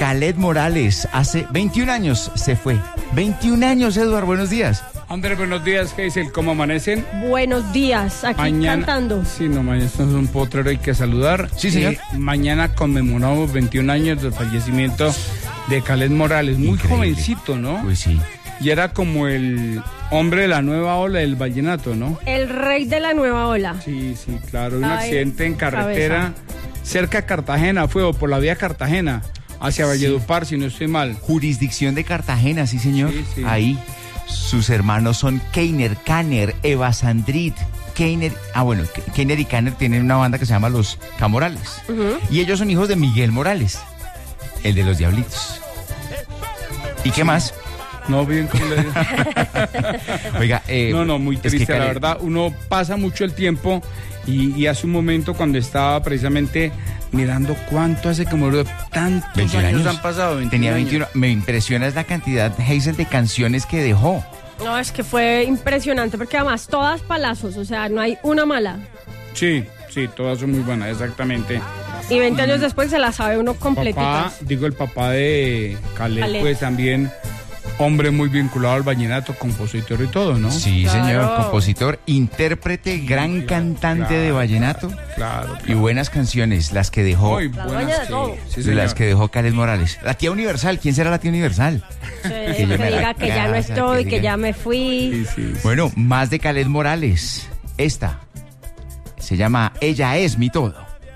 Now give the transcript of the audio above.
Kaleth Morales, hace 21 años se fue. 21 años, Eduardo, buenos días. Andrés, buenos días, Hazel, ¿cómo amanecen? Buenos días, aquí mañana, cantando. Sí, no, mañana es un potrero, hay que saludar. Sí, señor. Mañana conmemoramos 21 años del fallecimiento de Kaleth Morales, muy increíble. Jovencito, ¿no? Pues sí. Y era como el hombre de la nueva ola del vallenato, ¿no? El rey de la nueva ola. Sí, claro, un accidente en carretera cerca de Cartagena, fue o por la vía Cartagena, hacia Valledupar, si no estoy mal. Jurisdicción de Cartagena, sí, señor. Sí. Ahí. Sus hermanos son Keiner, Kanner, Eva Sandrit, Keiner. Keiner y Kanner tienen una banda que se llama Los Camorales. Y ellos son hijos de Miguel Morales, el de los Diablitos. ¿Y qué más? No, bien, ¿cómo le digo? Oiga, no, muy triste, es que la verdad. Uno pasa mucho el tiempo y hace un momento cuando estaba precisamente mirando cuánto hace que murió, tantos años han pasado. 21 Tenía 21. años. Me impresiona es la cantidad, Hazel, de canciones que dejó. No, es que fue impresionante porque además todas palazos, o sea, no hay una mala. Sí, todas son muy buenas, exactamente. Y 20 años después se la sabe uno completitas. El papá de Kaleth, pues también hombre muy vinculado al vallenato, compositor y todo, ¿no? Sí, Claro. señor, compositor, intérprete, gran cantante de vallenato. Claro. Y buenas canciones, las que dejó. Muy La buenas, dueña de todo. sí, señor. Las que dejó Kaleth Morales. La tía Universal, ¿quién será la tía Universal? Que yo me la diga que ya no casa, estoy, que que diga. ya me fui. Sí. Bueno, más de Kaleth Morales. Esta se llama Ella es mi todo.